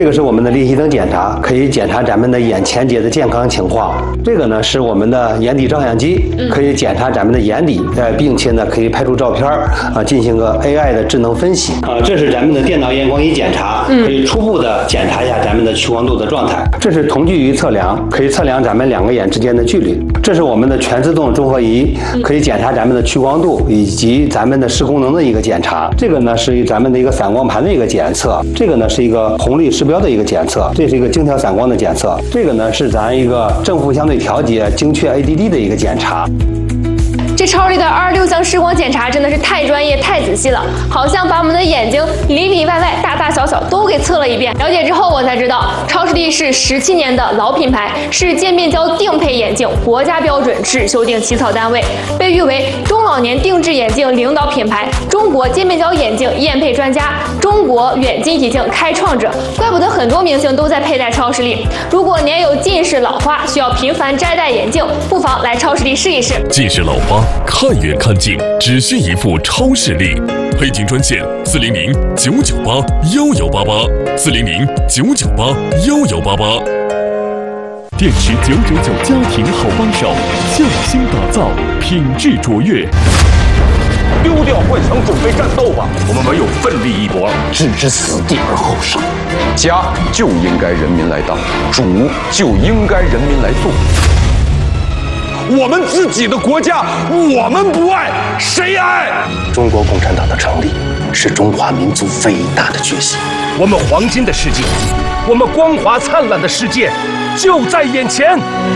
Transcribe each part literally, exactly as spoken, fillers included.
这个是我们的立体灯检查，可以检查咱们的眼前节的健康情况。这个呢是我们的眼底照相机，可以检查咱们的眼底，呃，并且呢可以拍出照片啊，进行个 A I 的智能分析啊。这是咱们的电脑验光仪检查，可以初步的检查一下咱们的屈光度的状态。这是同距仪测量，可以测量咱们两个眼之间的距离。这是我们的全自动综合仪，可以检查咱们的屈光度以及咱们的视功能的一个检查。这个呢是咱们的一个散光盘的一个检测，这个呢是一个红绿视标的一个检测，这是一个精调散光的检测，这个呢是咱一个正负相对调节精确 A D D 的一个检查。 这超市里的二十六项视光检查真的是太专业、太仔细了，好像把我们的眼睛里里外外、大大小小都给测了一遍。了解之后，我才知道，超视力是十七年的老品牌，是渐变焦定配眼镜国家标准质修订起草单位，被誉为中老年定制眼镜领导品牌、中国渐变焦眼镜验配专家、中国远近体镜开创者。怪不得很多明星都在佩戴超视力。如果您有近视老花，需要频繁摘戴眼镜，不妨来超视力试一试。 近视老花，看远看近，只需一副超视力。配镜专线：四零零九九八幺幺八八，四零零九九八幺幺八八。电池九九九家庭好帮手，匠心打造，品质卓越。 丢掉幻想，准备战斗吧！我们唯有奋力一搏，置之死地而后生。家就应该人民来当，主就应该人民来做。我们自己的国家，我们不爱，谁爱？ 中国共产党的成立是中华民族伟大的决心。 我们黄金的世界，我们光华灿烂的世界，就在眼前。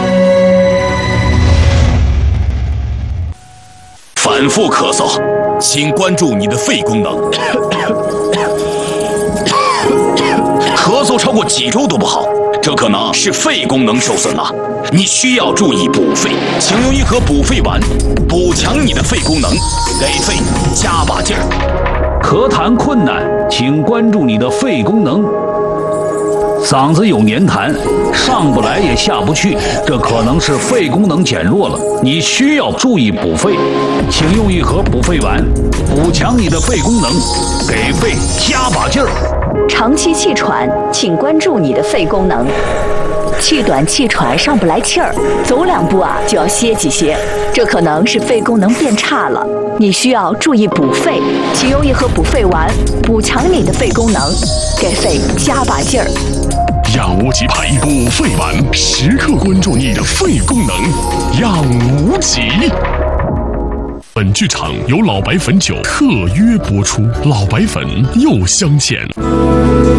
反复咳嗽，请关注你的肺功能。咳嗽超过几周都不好，这可能是肺功能受损了。你需要注意补肺，请用一盒补肺丸，补强你的肺功能，给肺加把劲儿。 咳痰困难，请关注你的肺功能。嗓子有黏痰，上不来也下不去，这可能是肺功能减弱了，你需要注意补肺，请用一盒补肺丸，补强你的肺功能，给肺加把劲儿。 长期气喘，请关注你的肺功能。气短气喘上不来气儿，走两步啊就要歇几歇，这可能是肺功能变差了，你需要注意补肺，请用一盒补肺丸，补强你的肺功能，给肺加把劲儿。 养无极牌补肺丸，时刻关注你的肺功能，养无极。本剧场由老白汾酒特约播出，老白汾又相见。